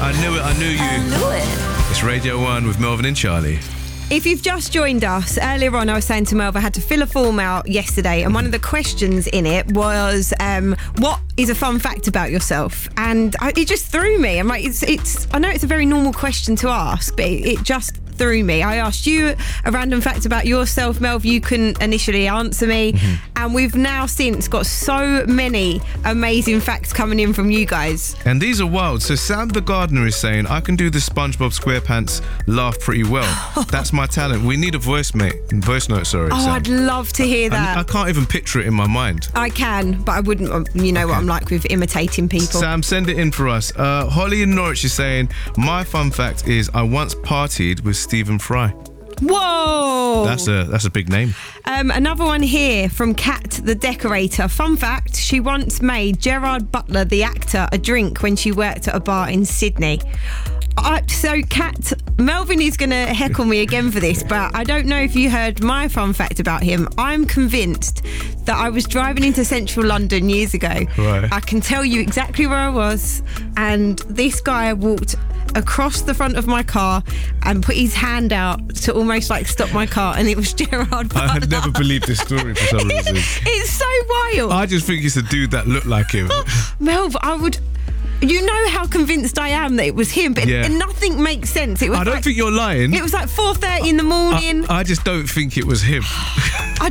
I knew it. I knew you. I knew it. It's Radio 1 with Melvin and Charlie. If you've just joined us, earlier on I was saying to Melv I had to fill a form out yesterday, and one of the questions in it was, what is a fun fact about yourself? And it just threw me. I'm like, it's. I know it's a very normal question to ask, but it just threw me. I asked you a random fact about yourself, Melv. You couldn't initially answer me. And we've now since got so many amazing facts coming in from you guys. And these are wild. So Sam the Gardener is saying, I can do the SpongeBob SquarePants laugh pretty well. That's my talent. We need a voice note, sorry. Oh, Sam. I'd love to hear that. I can't even picture it in my mind. I can, but I wouldn't. You know what I'm like with imitating people. Sam, send it in for us. Holly in Norwich is saying, my fun fact is I once partied with Stephen Fry. Whoa! That's a big name. Another one here from Kat the Decorator. Fun fact, she once made Gerard Butler, the actor, a drink when she worked at a bar in Sydney. So, Kat, Melvin is going to heckle me again for this, but I don't know if you heard my fun fact about him. I'm convinced that I was driving into central London years ago. Right. I can tell you exactly where I was, and this guy walked across the front of my car and put his hand out to almost like stop my car, and it was Gerard Butler. I had never believed this story for some reason. It's so wild. I just think it's a dude that looked like him. Melv, I would... You know how convinced I am that it was him, but nothing makes sense. It was I don't think you're lying. It was like 4:30 in the morning. I just don't think it was him. I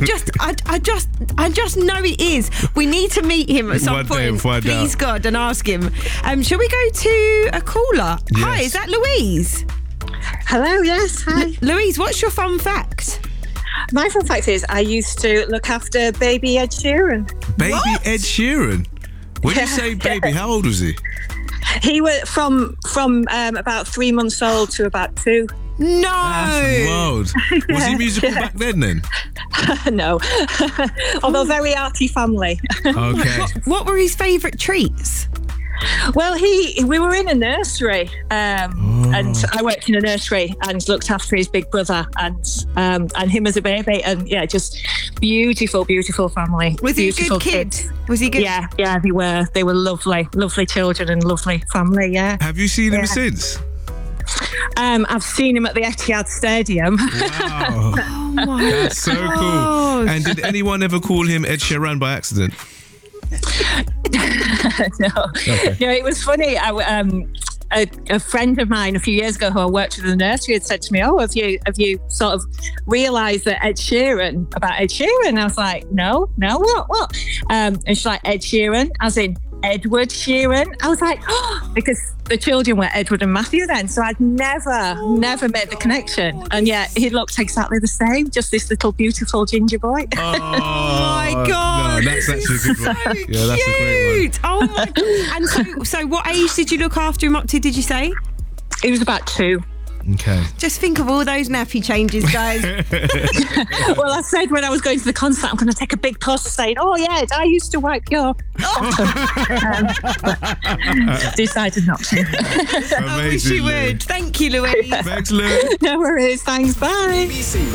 just know it is. We need to meet him at some point. Please God, and ask him. Shall we go to a caller? Yes. Hi, is that Louise? Hello, yes, hi. Louise, what's your fun fact? My fun fact is I used to look after baby Ed Sheeran. Baby Ed Sheeran? When you say baby, how old was he? He was from about 3 months old to about 2. No! That's wild. Was he musical back then? No. Although very arty family. Okay. What were his favourite treats? Well, we were in a nursery, and I worked in a nursery and looked after his big brother and him as a baby, and yeah, just beautiful, beautiful family. Was he beautiful a good kid? Was he good? Yeah, they were. They were lovely, lovely children and lovely family. Yeah. Have you seen him since? I've seen him at the Etihad Stadium. Wow. Oh my That's so cool. And did anyone ever call him Ed Sheeran by accident? No. Okay. No, it was funny. A friend of mine a few years ago who I worked with in the nursery had said to me, "Oh, have you sort of realised that Ed Sheeran?" I was like, "No, what?" And she's like, "Ed Sheeran, as in Edward Sheeran." I was like, "Oh," because the children were Edward and Matthew then, so I'd never made the connection, and yet he looked exactly the same, just this little beautiful ginger boy. Oh my God! No, that's actually a good one. So yeah, that's a great one. Oh my God! And so what age did you look after him up to? Did you say? He was about 2. Okay. Just think of all those nappy changes, guys. Well, I said when I was going to the concert, I'm going to take a big poster saying, "Oh yeah, I used to wipe your bottom." Decided not to. Amazing. I wish you would. Thank you, Louise. Thanks, Lou. No worries. Thanks. Bye. BBC